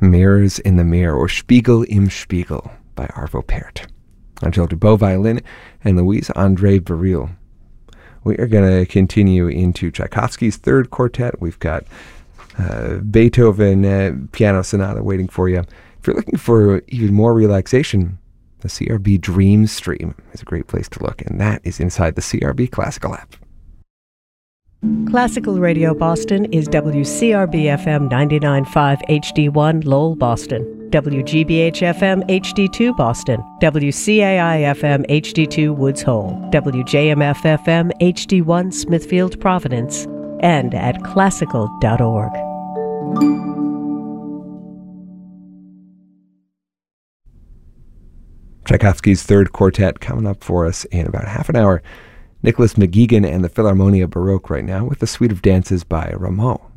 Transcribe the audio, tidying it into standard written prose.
Mirrors in the Mirror, or Spiegel im Spiegel, by Arvo Pärt. Angel Dubot violin and Louise André Baril. We are going to continue into Tchaikovsky's Third Quartet. We've got Beethoven Piano Sonata waiting for you. If you're looking for even more relaxation, the CRB Dream Stream is a great place to look, and that is inside the CRB Classical app. Classical Radio Boston is WCRB-FM 99.5 HD1 Lowell, Boston, WGBH-FM HD2 Boston, WCAI-FM HD2 Woods Hole, WJMF-FM HD1 Smithfield, Providence, and at classical.org. Tchaikovsky's Third Quartet coming up for us in about half an hour. Nicholas McGeegan and the Philharmonia Baroque right now with the Suite of Dances by Rameau.